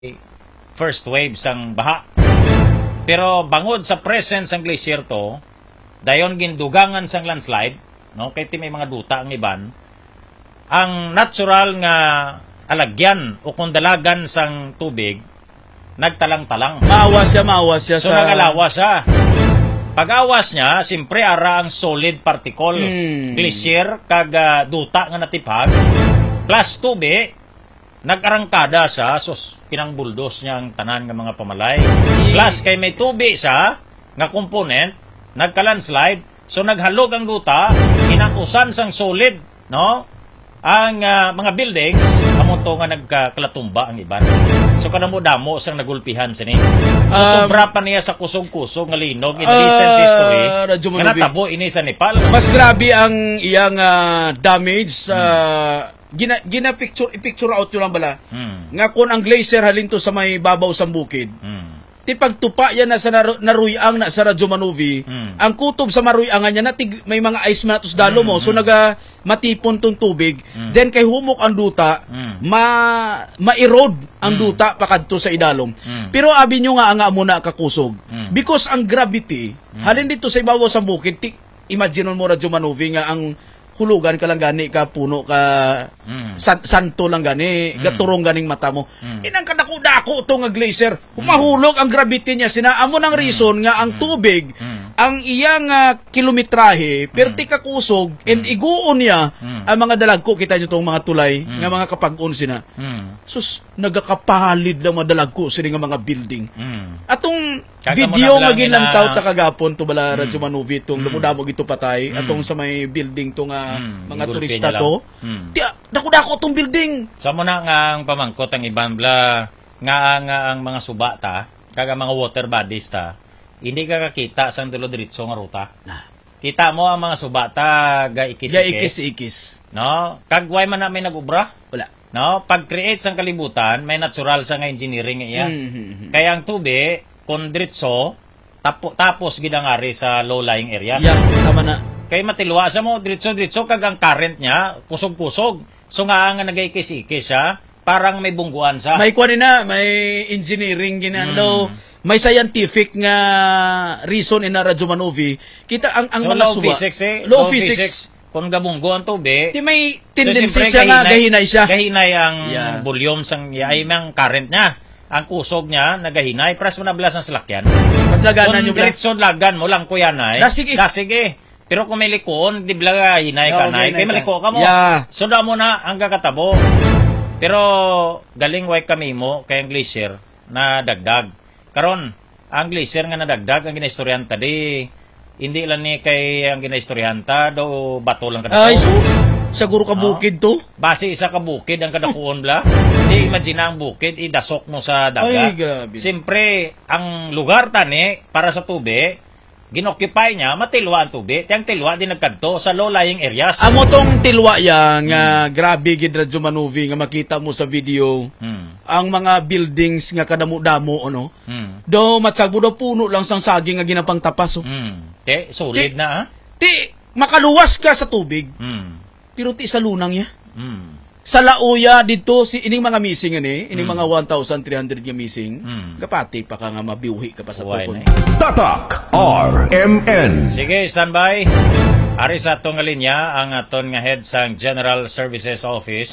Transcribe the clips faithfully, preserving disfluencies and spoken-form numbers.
first wave sang baha. Pero bangod sa presence sang glacier to, dayon gindugangan sang landslide, no? Kay ti may mga duta ang iban. Ang natural nga alagyan o kundalagan sang tubig nagtalang-talang. Maawas siya, maawas siya so, sa... nagalawas siya. Pag-awas niya, simpre ara ang solid particle. Hmm. Glacier, kag uh, duta nga natipag, plus tubig, nag-arangkada siya, sus, pinang-buldos niya ang tanan ng mga pamalay. Plus, kay may tubig siya, nga component, nagka-landslide, so naghalog ang duta, inakusan sang solid, no? Ang uh, mga buildings, amunto nga nagkalatumba ang iban. So kada mo damo sang nagulpihan sini. So, um, sobra pa niya sa kusog-kusog nga linog in uh, recent history. Nga natabo ini sa Nepal. Mas grabe ang iyang uh, damage sa uh, gina, gina picture i-picture out yun lang bala. Hmm. Nga kun ang glacier halin to sa may babaw sang bukid. Hmm. Ti pagtupa yan na sa naru naruyang na sa Radyo Manuvi, hmm. ang kutob sa maruyangan niya na tig, may mga ice man atos dalo mo, hmm. so naga matipon tong tubig, hmm. then kay humok ang duta, hmm. ma ma-erode ang hmm. duta pakadto sa idalom. Hmm. Pero abi nyo nga nga muna kakusog. Hmm. Because ang gravity, hmm. halin dito sa ibabaw sa bukid, ti, imagine mo Radyo Manuvi nga ang hulugan ka lang gani ka puno ka mm. san, santo lang gani mm. gaturong ganing mata mo mm. inang kadako-dako to nga glacier humahulog mm. ang gravity niya sinaamo ng reason mm. nga ang tubig mm. ang iyang uh, kilometrahe perti ka kusog mm. and iguon niya mm. ang mga dalagko kita nyo tong mga tulay mm. nga mga kapag-on sina mm. sus nagakapahalid lang madalagko sila nga mga building mm. atong Kaga video nga ginlantaw ta kagapon to bala Radyo mm. Manuvi tong mm. lumudabog ito patay mm. atong sa may building to nga mm. mga Gulpi turista to mm. ti dako-dako tong building sa mo na nga ang pamangkot ang iban bla nga nga ang mga suba ta kaga mga water bodies ta hindi ka kakita sang dulo diretso nga ruta nah. Kita mo ang mga suba ta ga ikis-ikis ga ikis-ikis no kagway man na may nagubra wala no pag create sang kalibutan may natural sa nga engineering iya mm-hmm. kaya ang tubig kung diretso, tapo, tapos gidangari sa low-lying areas. Yeah, tama na. Kaya matilwa sa mo, diretso-diretso, kag ang current niya, kusog-kusog. So nga nga nag-ikis-ikis siya, parang may bungguan sa. May kuha na, may engineering ginando, mm. may scientific nga reason in Radyo Manuvi. Kita ang, ang so, mga low suba. Physics, eh. Low, low physics. physics. Kung gabunggo ang tubig, di may tendency so, siya nga, gahinay siya. Gahinay ang yeah. volume, sang, ay, ang current niya. Ang kusog niya, nagahinay, pras mo na bilas ng salakyan. Paglaganan nyo bla? Kung diretso lagan mo lang kuya na eh. Dasige. Dasige. Pero kung may likoon, di bala hinay ka na eh. Kaya maliko ka mo. Yeah. So da mo na ang kakatabo. Pero galing way kami mo kay ang glacier na dagdag. Karon ang glacier nga nadagdag, ang ginaistoryan ta di, hindi lang ni kay ang ginaistoryan ta, do bato lang kadako. Ay, so, siguro ka bukid to? Base isa ka bukid ang kadakuon bla. Hindi imagine ang bukid idasok mo sa dagat. Ay, grabe. Siyempre, ang lugar tani para sa tubig, ginoccupy niya, matilwa ang tubig. Tiyang tilwa din nagkadto sa low-lying areas. Amo tong tilwa ya nga hmm. grabe gid Radyo Manuvi nga makita mo sa video. Hmm. Ang mga buildings nga kadamo-damo ano. Hmm. Do matsagbo do puno lang sang saging nga ginapang tapas. Oh. Hmm. Te solid ti, na ha. Ti makaluwas ka sa tubig. Hmm. Pero ti sa lunang ya. Hmm. Sa Lauya dito si ining mga missing ani, ining mm. mga one thousand three hundred nga missing. Mm. Kapati pa ka nga mabiuhi ka pa sa tukod. Tatak R M N. Sige, standby. Ari sa atong linya ang aton nga head sang General Services Office,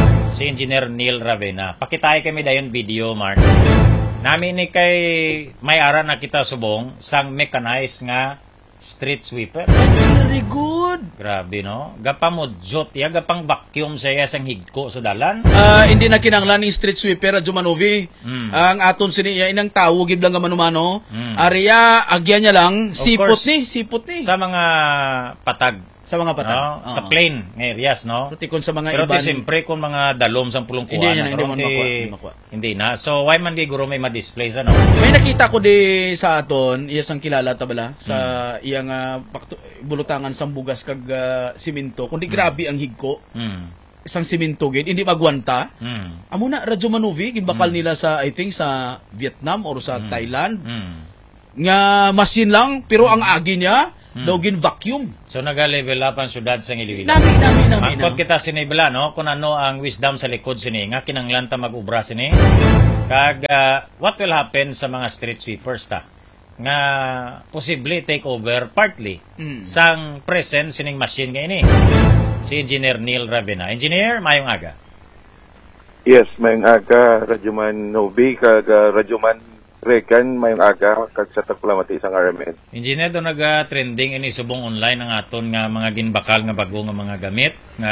si Engineer Neil Ravena. Pakitay kami dayon video, Mark. Nami ni kay may ara na kita subong sang mechanized nga street sweeper. Very good. Grabe no. Gapamudjot ya gapang vacuum saya sang higko sa dalan. Ah, uh, hindi na kinanglan ni street sweeper Radyo Manuvi. Mm. Ang aton sini ya inang tawo gid lang manumano. Mm. Ariya agya niya lang of sipot course, ni, sipot ni. Sa mga patag sa mga patag. No? Uh-huh. Sa plain areas, no? Pati kung sa mga pero iban. Pero siyempre kung mga dalom sa pulong kuha hindi, na. Hindi, hindi, hindi, makuha. Hindi na. So, why man di guro may ma-display sa, no? May nakita ko di sa aton, iya sang kilala tabala, sa hmm. iyang uh, bulutangan sang bugas kag uh, simento. Kundi hmm. grabe ang higko. Hmm. Isang simento gid, hindi magwanta. Hmm. Amo na, Radyo Manuvi, gibakal hmm. nila sa, I think, sa Vietnam or sa hmm. Thailand. Hmm. Nga machine lang, pero ang agi niya, Hmm. Dogin vacuum. So naga-level up ang syudad sa Iloilo. Nami, nami, nami. Angkot kita sinibla, no? Kung ano ang wisdom sa likod sini, nga kinanglan ta mag-ubra sini. Kag ah, what will happen sa mga street sweepers ta? Nga posible take over partly Mm. sang present sining machine nga ini. Si Engineer Neil Ravena. Engineer, mayong aga. Yes, mayong aga, Radyoman Novi, kag uh, Radyoman Regan, mayong aga, kag sa Taklamati isang R M N. Engineer, doon nag-trending ini subong online ang aton nga mga ginbakal nga bago nga mga gamit nga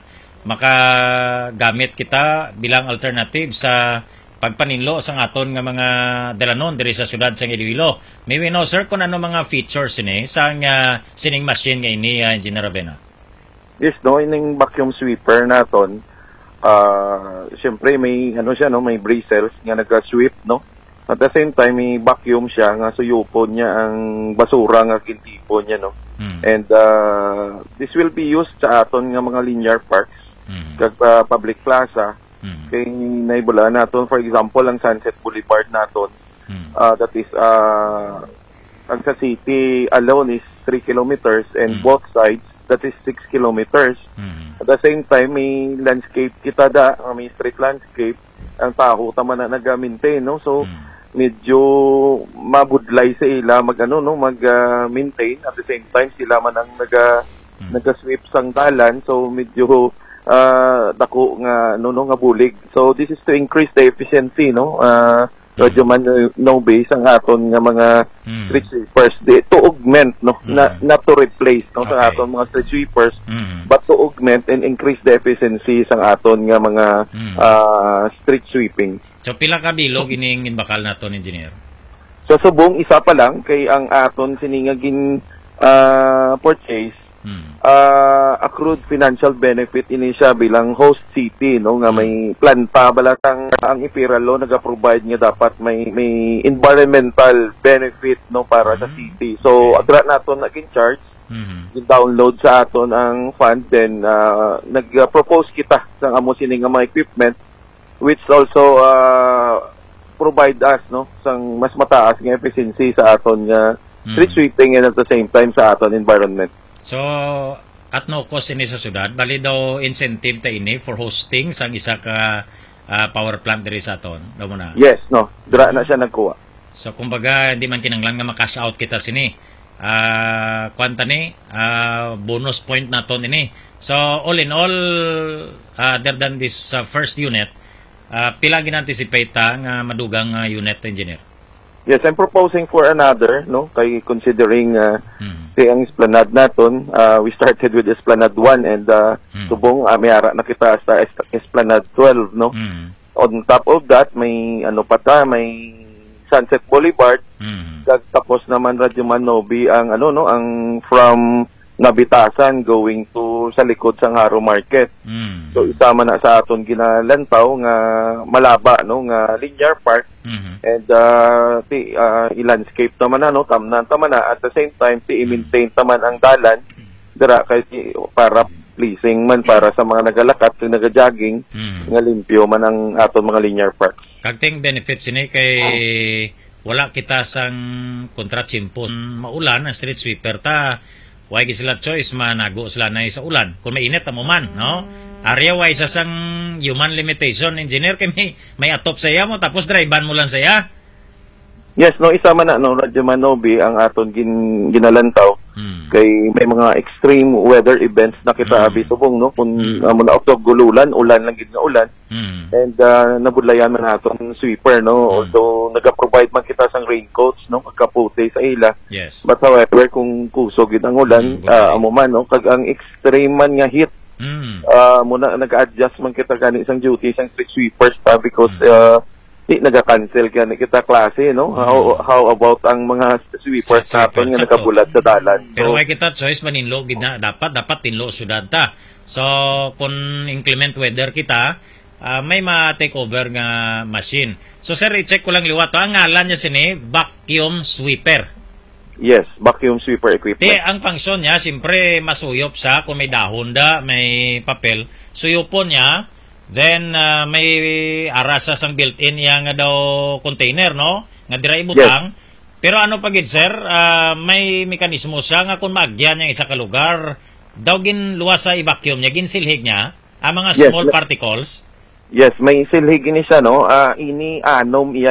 makagamit kita bilang alternative sa pagpaninlo sa aton nga mga dalanon diri sa syudad sa Iloilo. May we know, sir, kung ano mga features ini sa nga sining machine nga ini, uh, Engineer Ravena? Yes, no, ining vacuum sweeper naton, uh, siyempre may, ano siya, no, may bristles nga nag-sweep, no? At the same time, may vacuum siya nga suyupon niya ang basura nga kintipon niya, no? Hmm. And uh, this will be used sa aton nga mga linear parks, Hmm. kag uh, public plaza. Hmm. Kay naibula naton, for example, ang Sunset Boulevard naton, Hmm. uh, that is, uh, ang sa city alone is three kilometers and Mm. both sides, that is six kilometers. Hmm. At the same time, may landscape kita da, uh, may street landscape, ang tao tama na nag-maintain, no? So, Hmm. medyo mabudlay sa ila mag ano no mag-maintain at the same time sila man ang naga Hmm. naga-sweep sang dalan, so medyo uh, dako nga no no nga bulig. So this is to increase the efficiency, no, uh, radyo man no base ang aton nga mga Hmm. street sweepers di, to augment, no, Hmm. na, not to replace, no, sa Okay. aton mga street sweepers, Hmm. but to augment and increase the efficiency sang aton nga mga Hmm. uh, street sweeping. So pila ka bilog ining ginbakal naton, Engineer? So subong isa pa lang kay ang aton siningagin uh, purchase, Hmm. uh, accrued financial benefit ini siya bilang host city, no, nga may planta balatang ang Ipiralo naga-provide nga dapat may may environmental benefit, no, para sa city. So adra naton naging charge, Hmm. download sa aton ang fund, then uh, nag-propose kita sa amo sini nga mga equipment which also uh, provide us, no, sang mas mataas nga efficiency sa aton nga street Mm. sweeping and at the same time sa aton environment. So, at no cost ini sa syudad, bali daw incentive ta ini for hosting sang isa ka ah, power plant diri sa aton. Daw mo na. Yes, no, dira na siya nagkuha. So, kumbaga, hindi man kinanglan nga makash out kita sini. Ah, kwanta ni, ah, bonus point naton ini. So, all in all, ah, other than this ah, first unit, ah, pila gin-anticipate ta nga madugang ah, unit, Engineer? Yes, I'm proposing for another, no, kay considering uh, Hmm. say ang Esplanade naton, uh, we started with Esplanade one and uh, Hmm. subong uh, may ara na kita sa Es- Esplanade twelve, no. Hmm. On top of that, may ano pa ta, may Sunset Boulevard. Hmm. Kag tapos naman Radyo Manobi ang ano no, ang from Nabitasan going to sa likod sang Haro Market. Hmm. So isama na sa aton ginalantaw nga malaba, no, nga linear park, Hmm. and uh, ti uh, i-landscape naman na, no, tamnan taman na, at the same time ti i-maintain taman ang dalan dira kay ti- para pleasing man para sa mga nagalakat ug nagajogging, Hmm. nga limpyo man ang aton mga linear parks. Kagting benefits ini kay wala kita sang kontratsimpon maulan ang street sweeper ta. Why sila choice manago sila na sa ulan. Kung mainit amo man, no? Area why sa sang human limitation, Engineer, kay may, may atop sa iya mo tapos drivean mo lang sa iya. Yes, no, isa man na, no, Radyo Manobi ang aton gin, ginalantaw. Hmm. Kay may mga extreme weather events na kita Mm. abi subong, no, kung Mm. uh, muna og gululan, ulan lang gid nga ulan, Hmm. and uh, nabudlayan man aton sweeper, no. Mm. Although naga-provide man kita sang raincoats, no, pagkaputi sa ila, Yes. but however kung kusog gid ang ulan, Mm, uh, bulay. amo man, no, kag ang extreme man nga heat, Hmm. uh, muna nag-adjust man kita kani sang duty sang street sweepers pa because Mm. uh, di naga-cancel kani kita klase, no. How how about ang mga sweepers Street naton nga sweepers, nakabulat sa dalan? Pero So, why kita choice maninlo gid na dapat dapat tinlo syudad ta. So kung inclement weather kita, ah, may ma-take over nga machine. So sir, i-check ko lang liwat. Ang ngalan niya sini vacuum sweeper. yes, vacuum sweeper Te, equipment. ang function niya, siyempre masuyop sa kung may dahon da, may papel. Suyopon niya, then ah, may arasa sang built-in iya nga daw container, no? Nga dira ibutang. Pero ano pa gid sir, ah, may mekanismo siya nga kung maagyan niya isa ka lugar, daw ginluwas sa i-vacuum niya, ginsilhig niya, ang mga Yes, small le- particles. Yes, may silhig ini siya no. Ah, ini anom iya